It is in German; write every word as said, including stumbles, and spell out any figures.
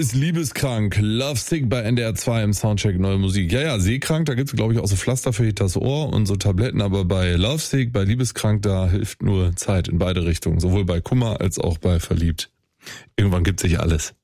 ist liebeskrank. Lovesick bei N D R zwei im Soundcheck Neue Musik. Ja, ja, seekrank, da gibt's glaube ich auch so Pflaster für das Ohr und so Tabletten, aber bei Lovesick, bei liebeskrank, da hilft nur Zeit in beide Richtungen. Sowohl bei Kummer als auch bei verliebt. Irgendwann gibt sich alles.